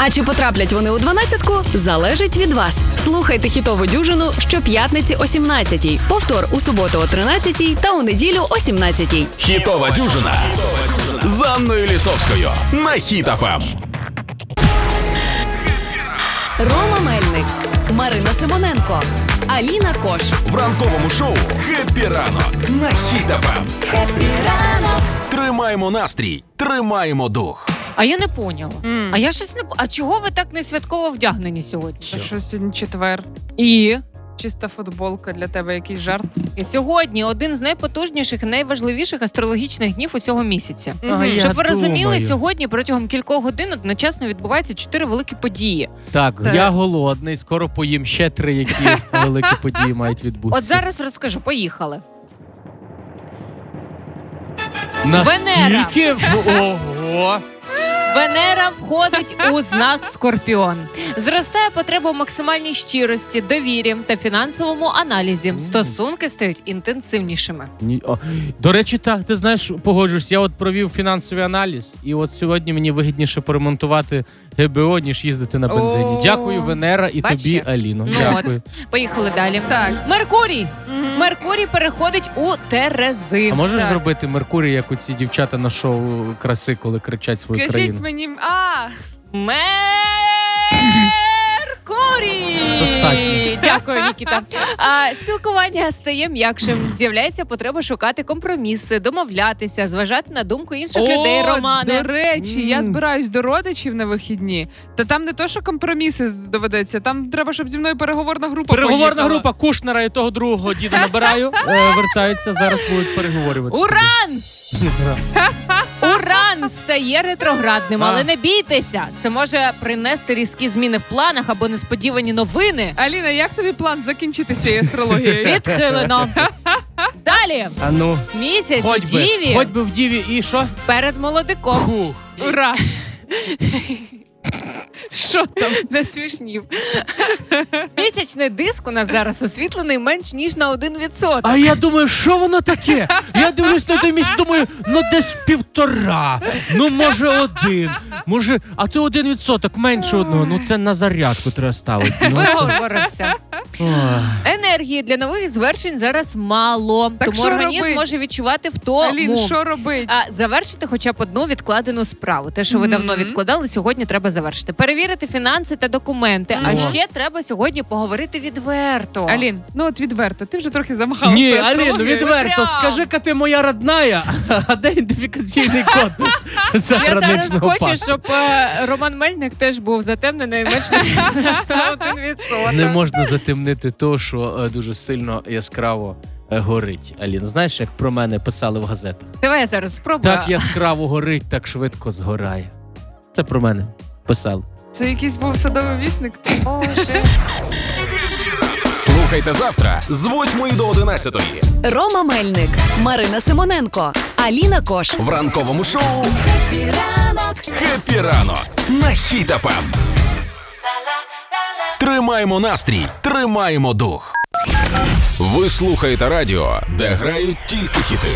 А чи потраплять вони у 12-ку, залежить від вас. Слухайте хітову дюжину щоп'ятниці о 17-й, повтор у суботу о 13-й та у неділю о 17-й. Хітова дюжина з Анною Лісовською на Хіт ФМ. Рома Мельник, Марина Симоненко, Аліна Кош. В ранковому шоу «Хеппі ранок» на Хіт ФМ. Хеппі ранок! Тримаємо настрій, тримаємо дух. А я не поняла. А я щось не... А чого ви так не святково вдягнені сьогодні? Та що сьогодні четвер? І? Чиста футболка для тебе, якийсь жарт? І сьогодні один з найпотужніших і найважливіших астрологічних днів усього місяця. Мгм. Щоб ви розуміли, сьогодні протягом кількох годин одночасно відбуваються 4 великі події. Так, Так. я голодний, скоро поїм ще 3, які великі події мають відбутися. От зараз розкажу, поїхали. Настільки? Ого! Венера входить у знак Скорпіон. Зростає потреба в максимальній щирості, довірі та фінансовому аналізі. Стосунки стають інтенсивнішими. До речі, так, ти знаєш, погоджуюсь, я от провів фінансовий аналіз, і от сьогодні мені вигідніше поремонтувати ГБО, ніж їздити на бензині. О, Дякую, Венера, і бачиш? тобі, Аліно. Ну Дякую. Поїхали далі. Так. Меркурій. Меркурій переходить у Терези. А можеш Так. зробити Меркурій, як у ці дівчата на шоу краси, коли кричать свою Скажіть країну? мені... Меркурій! Достатньо. Дякую, Нікіта. Спілкування стає м'якшим. З'являється потреба шукати компроміси, домовлятися, зважати на думку інших людей, Романе. До речі, я збираюсь до родичів на вихідні. Та там не то, що компроміси доведеться, там треба, щоб зі мною переговорна група Переговорна поїхала. група Кушнера і того другого діда набираю, вертаються, зараз будуть переговорювати. Уран! Уран стає ретроградним, але не бійтеся. Це може принести різкі зміни в планах або несподівані новини. Аліна, як тобі план закінчити з цією астрологією? Відхилено. Далі. А ну, Місяць у Діві Хоть би в Діві і що? перед молодиком. Хух. Ура! Що там? Не смішнів. Місячний диск у нас зараз освітлений менш ніж на 1%. А я думаю, що воно таке? Я дивлюсь на той місяць, думаю, ну десь 1,5. Ну, може 1. Може, а то 1%, менше 1. Ну це на зарядку треба ставити. Ну, це... Виговорився. Ох. Енергії для нових звершень зараз мало, Так тому що організм робить? може відчувати втому. Алін, що робить? Завершити хоча б одну відкладену справу. Те, що ви давно відкладали, сьогодні треба завершити. Перевірити фінанси та документи. А ще треба сьогодні поговорити відверто. Алін, ну от відверто, ти вже трохи замахалася. Ні, з Аліно, астрологією. відверто, Прям. скажи-ка ти моя родная, а де ідентифікаційний код Я зараз заграничного хочу, паспорта? щоб Роман Мельник теж був затемнений менш на 1%. Не можна затемнити то, що дуже сильно яскраво горить. Алін, знаєш, як про мене писали в газетах? Давай я зараз спробую. Так яскраво горить, так швидко згорає. Це про мене писали. Це якийсь був садовий вісник. Боже. Слухайте завтра з 8 до 11 Рома Мельник, Марина Симоненко, Аліна Кош. в ранковому шоу Хеппі ранок! «Хеппі ранок» на Хіт ФМ. Тримаємо настрій, тримаємо дух. Ви слухаєте радіо, де грають тільки хіти.